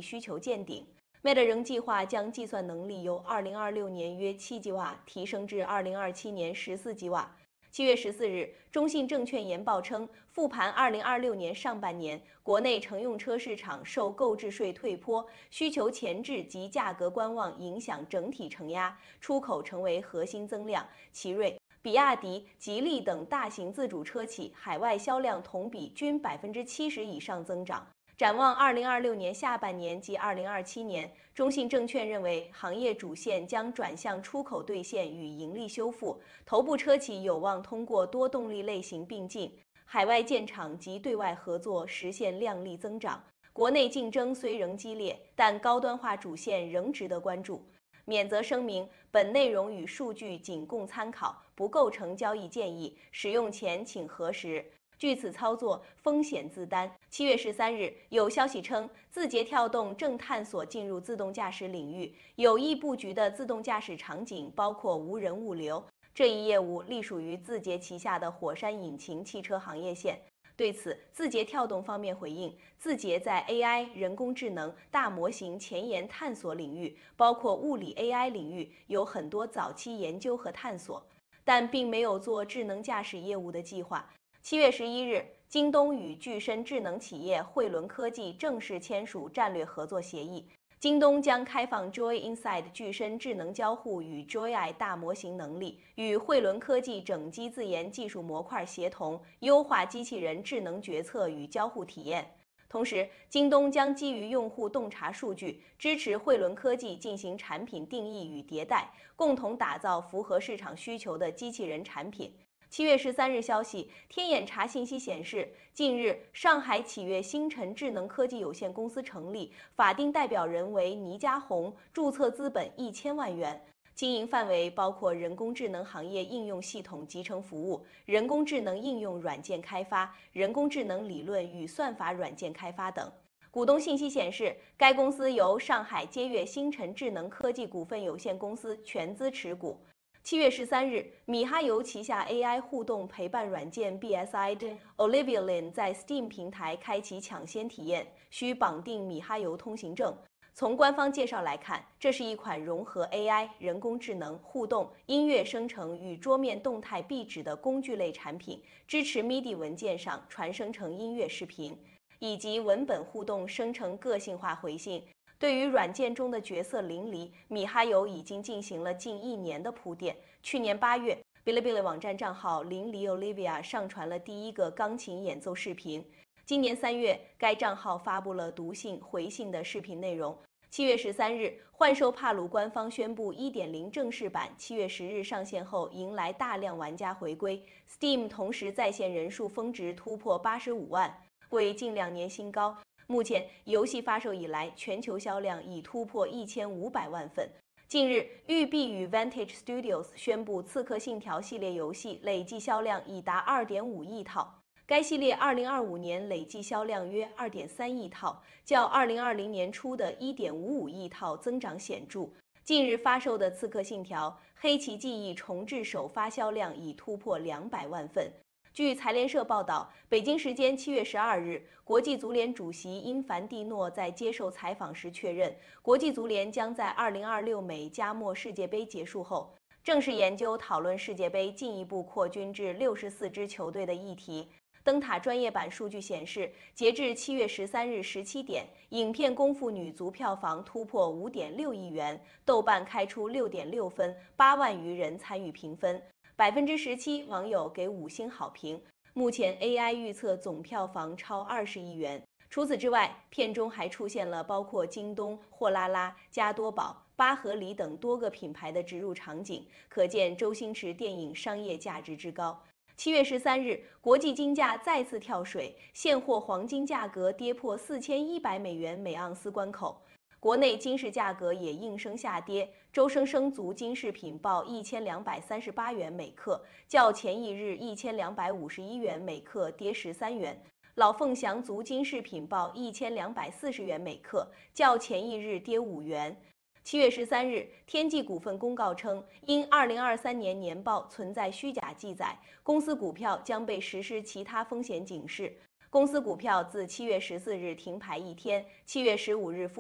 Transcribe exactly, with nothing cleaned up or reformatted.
需求见顶。Meta 仍计划将计算能力由二零二六年约七吉瓦提升至二零二七年十四吉瓦。七月十四日，中信证券研报称，复盘二零二六年上半年，国内乘用车市场受购置税退坡、需求前置及价格观望影响，整体承压，出口成为核心增量。奇瑞、比亚迪、吉利等大型自主车企海外销量同比均百分之七十以上增长。展望二零二六年下半年及二零二七年，中信证券认为行业主线将转向出口兑现与盈利修复，头部车企有望通过多动力类型并进、海外建厂及对外合作实现量丽增长。国内竞争虽仍激烈，但高端化主线仍值得关注。免责声明：本内容与数据仅供参考，不构成交易建议，使用前请核实。据此操作，风险自担。七月十三日，有消息称，字节跳动正探索进入自动驾驶领域，有意布局的自动驾驶场景包括无人物流。这一业务隶属于字节旗下的火山引擎汽车行业线。对此，字节跳动方面回应，字节在 A I、人工智能、大模型前沿探索领域，包括物理 A I 领域，有很多早期研究和探索，但并没有做智能驾驶业务的计划。七月十一日，京东与具身智能企业汇伦科技正式签署战略合作协议。京东将开放 Joy Inside 具身智能交互与 Joy 大模型能力，与汇伦科技整机自研技术模块协同，优化机器人智能决策与交互体验。同时，京东将基于用户洞察数据，支持汇伦科技进行产品定义与迭代，共同打造符合市场需求的机器人产品。七月十三日消息，天眼查信息显示，近日上海启悦星辰智能科技有限公司成立，法定代表人为倪家红，注册资本一千万元，经营范围包括人工智能行业应用系统集成服务、人工智能应用软件开发、人工智能理论与算法软件开发等。股东信息显示，该公司由上海接悦星辰智能科技股份有限公司全资持股。七月十三日，米哈游旗下 A I 互动陪伴软件 B S I 的 Olivia Lin 在 Steam 平台开启抢先体验，需绑定米哈游通行证。从官方介绍来看，这是一款融合 A I、人工智能、互动、音乐生成与桌面动态壁纸的工具类产品，支持 M I D I 文件上传生成音乐视频，以及文本互动生成个性化回信。对于软件中的角色淋漓，米哈游已经进行了近一年的铺垫。去年八月，哔哩哔哩网站账号淋漓 Olivia 上传了第一个钢琴演奏视频。今年三月，该账号发布了读信、回信的视频内容。七月十三日，幻兽帕鲁官方宣布 一点零 正式版七月十日上线后，迎来大量玩家回归。Steam 同时在线人数峰值突破八十五万，为近两年新高。目前，游戏发售以来，全球销量已突破一千五百万份。近日，育碧与 Vantage Studios 宣布《刺客信条》系列游戏累计销量已达 二点五亿套。该系列二零二五年累计销量约 二点三亿套，较二零二零年初的 一点五五亿套增长显著。近日发售的《刺客信条：黑旗记忆》重置首发销量已突破两百万份。据财联社报道，北京时间七月十二日，国际足联主席因凡蒂诺在接受采访时确认，国际足联将在二零二六美加墨世界杯结束后，正式研究讨论世界杯进一步扩军至六十四支球队的议题。灯塔专业版数据显示，截至七月十三日十七点，影片《功夫》女足票房突破五点六亿元，豆瓣开出六点六分，八万余人参与评分。百分之十七网友给五星好评。目前 A I 预测总票房超二十亿元。除此之外，片中还出现了包括京东、货拉拉、加多宝、巴合里等多个品牌的植入场景，可见周星驰电影商业价值之高。七月十三日，国际金价再次跳水，现货黄金价格跌破四千一百美元每盎司关口。国内金市价格也应声下跌，周生生族金饰品报一千两百三十八元每克，较前一日一千两百五十一元每克跌十三元。老凤祥族金饰品报一千两百四十元每克，较前一日跌五元。七月十三日，天际股份公告称，因二零二三年年报存在虚假记载，公司股票将被实施其他风险警示。公司股票自七月十四日停牌一天，七月十五日复